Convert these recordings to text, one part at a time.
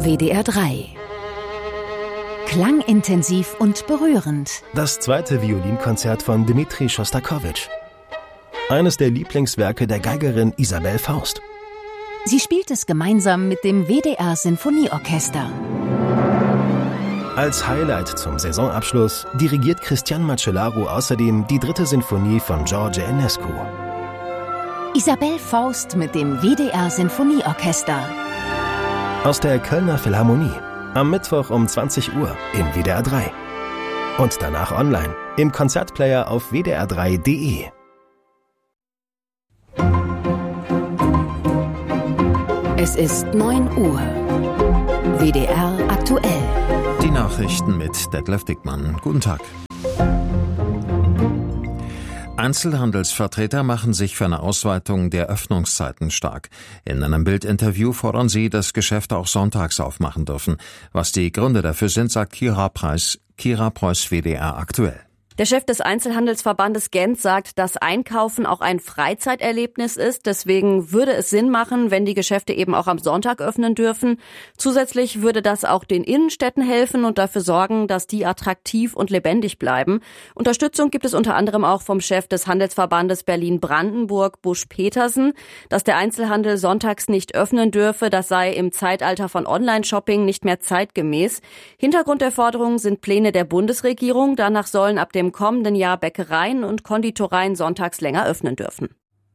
WDR 3. Klangintensiv und berührend. Das zweite Violinkonzert von Dmitri Schostakowitsch. Eines der Lieblingswerke der Geigerin Isabell Faust. Sie spielt es gemeinsam mit dem WDR Sinfonieorchester. Als Highlight zum Saisonabschluss dirigiert Cristian Macellaro außerdem die 3. Sinfonie von George Enescu. Isabell Faust mit dem WDR Sinfonieorchester. Aus der Kölner Philharmonie. Am Mittwoch um 20 Uhr im WDR 3. Und danach online im Konzertplayer auf wdr3.de. Es ist 9 Uhr. WDR aktuell. Die Nachrichten mit Detlef Dickmann. Guten Tag. Einzelhandelsvertreter machen sich für eine Ausweitung der Öffnungszeiten stark. In einem Bildinterview fordern sie, dass Geschäfte auch sonntags aufmachen dürfen. Was die Gründe dafür sind, sagt Kira Preuß, WDR aktuell. Der Chef des Einzelhandelsverbandes Gent sagt, dass Einkaufen auch ein Freizeiterlebnis ist. Deswegen würde es Sinn machen, wenn die Geschäfte eben auch am Sonntag öffnen dürfen. Zusätzlich würde das auch den Innenstädten helfen und dafür sorgen, dass die attraktiv und lebendig bleiben. Unterstützung gibt es unter anderem auch vom Chef des Handelsverbandes Berlin-Brandenburg, Busch-Petersen. Dass der Einzelhandel sonntags nicht öffnen dürfe, das sei im Zeitalter von Online-Shopping nicht mehr zeitgemäß. Hintergrund der Forderung sind Pläne der Bundesregierung. Danach sollen ab dem kommenden Jahr Bäckereien und Konditoreien sonntags länger öffnen dürfen.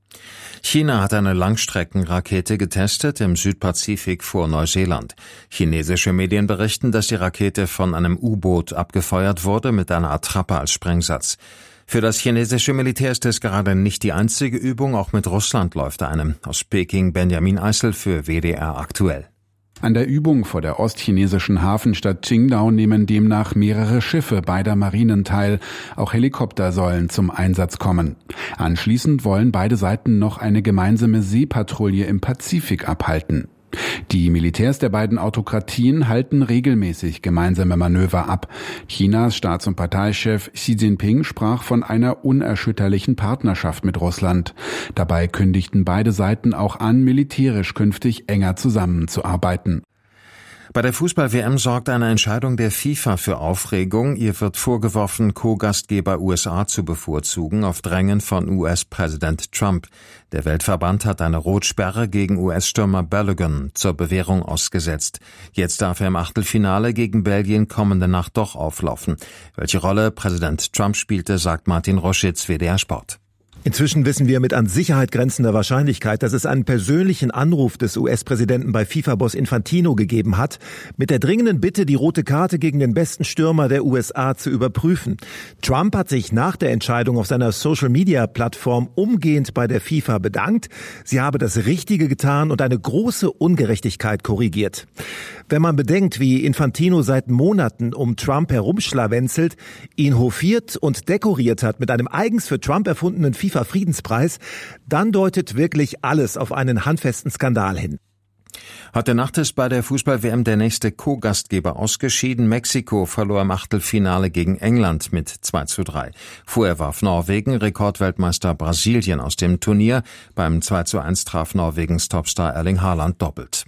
China hat eine Langstreckenrakete getestet im Südpazifik vor Neuseeland. Chinesische Medien berichten, dass die Rakete von einem U-Boot abgefeuert wurde mit einer Attrappe als Sprengsatz. Für das chinesische Militär ist es gerade nicht die einzige Übung, auch mit Russland läuft eine. Aus Peking Benjamin Eisel für WDR aktuell. An der Übung vor der ostchinesischen Hafenstadt Qingdao nehmen demnach mehrere Schiffe beider Marinen teil. Auch Helikopter sollen zum Einsatz kommen. Anschließend wollen beide Seiten noch eine gemeinsame Seepatrouille im Pazifik abhalten. Die Militärs der beiden Autokratien halten regelmäßig gemeinsame Manöver ab. Chinas Staats- und Parteichef Xi Jinping sprach von einer unerschütterlichen Partnerschaft mit Russland. Dabei kündigten beide Seiten auch an, militärisch künftig enger zusammenzuarbeiten. Bei der Fußball-WM sorgt eine Entscheidung der FIFA für Aufregung. Ihr wird vorgeworfen, Co-Gastgeber USA zu bevorzugen, auf Drängen von US-Präsident Trump. Der Weltverband hat eine Rotsperre gegen US-Stürmer Balogun zur Bewährung ausgesetzt. Jetzt darf er im Achtelfinale gegen Belgien kommende Nacht doch auflaufen. Welche Rolle Präsident Trump spielte, sagt Martin Roschitz, WDR Sport. Inzwischen wissen wir mit an Sicherheit grenzender Wahrscheinlichkeit, dass es einen persönlichen Anruf des US-Präsidenten bei FIFA-Boss Infantino gegeben hat, mit der dringenden Bitte, die rote Karte gegen den besten Stürmer der USA zu überprüfen. Trump hat sich nach der Entscheidung auf seiner Social-Media-Plattform umgehend bei der FIFA bedankt. Sie habe das Richtige getan und eine große Ungerechtigkeit korrigiert. Wenn man bedenkt, wie Infantino seit Monaten um Trump herumschlawenzelt, ihn hofiert und dekoriert hat mit einem eigens für Trump erfundenen FIFA-Friedenspreis, dann deutet wirklich alles auf einen handfesten Skandal hin. Heute Nacht ist bei der Fußball-WM der nächste Co-Gastgeber ausgeschieden. Mexiko verlor im Achtelfinale gegen England mit 2:3. Vorher warf Norwegen Rekordweltmeister Brasilien aus dem Turnier. Beim 2:1 traf Norwegens Topstar Erling Haaland doppelt.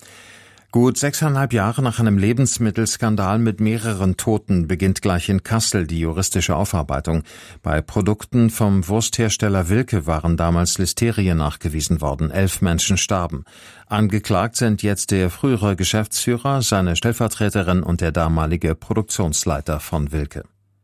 Gut 6,5 Jahre nach einem Lebensmittelskandal mit mehreren Toten beginnt gleich in Kassel die juristische Aufarbeitung. Bei Produkten vom Wursthersteller Wilke waren damals Listerien nachgewiesen worden. 11 Menschen starben. Angeklagt sind jetzt der frühere Geschäftsführer, seine Stellvertreterin und der damalige Produktionsleiter von Wilke.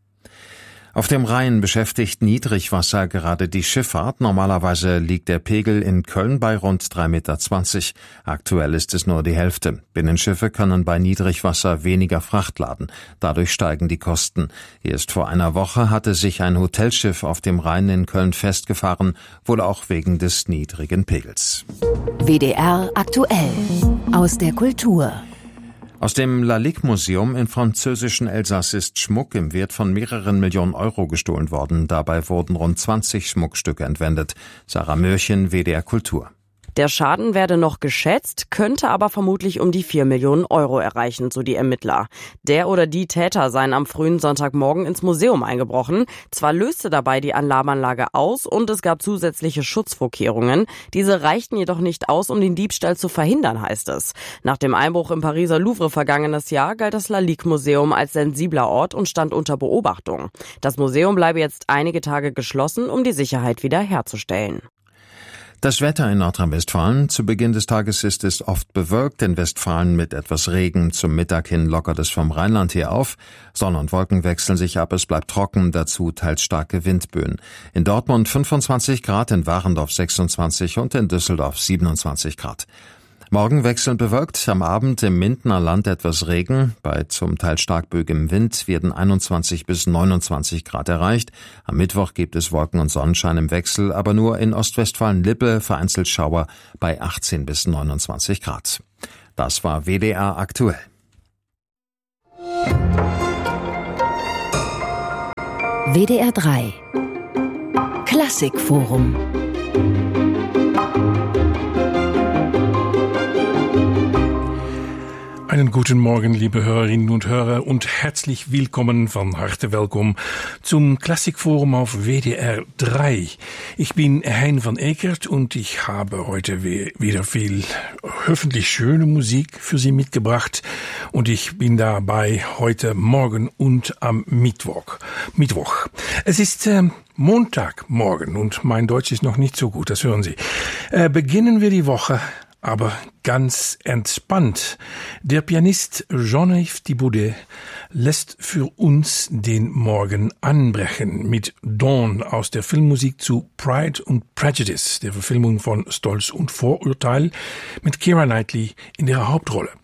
Auf dem Rhein beschäftigt Niedrigwasser gerade die Schifffahrt. Normalerweise liegt der Pegel in Köln bei rund 3,20 Meter. Aktuell ist es nur die Hälfte. Binnenschiffe können bei Niedrigwasser weniger Fracht laden. Dadurch steigen die Kosten. Erst vor einer Woche hatte sich ein Hotelschiff auf dem Rhein in Köln festgefahren, wohl auch wegen des niedrigen Pegels. WDR aktuell. Aus der Kultur. Aus dem Lalique-Museum im französischen Elsass ist Schmuck im Wert von mehreren Millionen Euro gestohlen worden. Dabei wurden rund 20 Schmuckstücke entwendet. Sarah Mörchen, WDR Kultur. Der Schaden werde noch geschätzt, könnte aber vermutlich um die 4 Millionen Euro erreichen, so die Ermittler. Der oder die Täter seien am frühen Sonntagmorgen ins Museum eingebrochen. Zwar löste dabei die Alarmanlage aus und es gab zusätzliche Schutzvorkehrungen. Diese reichten jedoch nicht aus, um den Diebstahl zu verhindern, heißt es. Nach dem Einbruch im Pariser Louvre vergangenes Jahr galt das Lalique-Museum als sensibler Ort und stand unter Beobachtung. Das Museum bleibe jetzt einige Tage geschlossen, um die Sicherheit wieder herzustellen. Das Wetter in Nordrhein-Westfalen. Zu Beginn des Tages ist es oft bewölkt. In Westfalen mit etwas Regen. Zum Mittag hin lockert es vom Rheinland her auf. Sonne und Wolken wechseln sich ab. Es bleibt trocken. Dazu teils starke Windböen. In Dortmund 25 Grad, in Warendorf 26 und in Düsseldorf 27 Grad. Morgen wechselnd bewölkt, am Abend im Mindener Land etwas Regen. Bei zum Teil stark böigem Wind werden 21 bis 29 Grad erreicht. Am Mittwoch gibt es Wolken und Sonnenschein im Wechsel, aber nur in Ostwestfalen-Lippe vereinzelt Schauer bei 18 bis 29 Grad. Das war WDR aktuell. WDR 3 Klassikforum. Einen guten Morgen, liebe Hörerinnen und Hörer, und herzlich willkommen, von harte welkom zum Klassikforum auf WDR 3. Ich bin Hein van Ekert und ich habe heute wieder viel hoffentlich schöne Musik für Sie mitgebracht und ich bin dabei heute Morgen und am Mittwoch. Es ist Montagmorgen und mein Deutsch ist noch nicht so gut, das hören Sie. Beginnen wir die Woche aber ganz entspannt. Der Pianist Jean-Yves Thibaudet lässt für uns den Morgen anbrechen mit Dawn aus der Filmmusik zu Pride and Prejudice, der Verfilmung von Stolz und Vorurteil, mit Keira Knightley in der Hauptrolle.